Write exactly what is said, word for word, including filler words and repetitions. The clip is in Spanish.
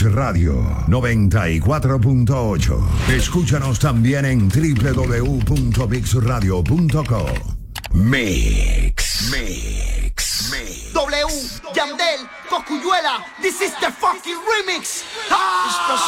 Radio noventa y cuatro punto ocho. Escúchanos también en doble u doble u doble u punto mix radio punto com. Mix. Mix. Mix. W, Yandel, Cocuyuela, this is the fucking remix. Ah!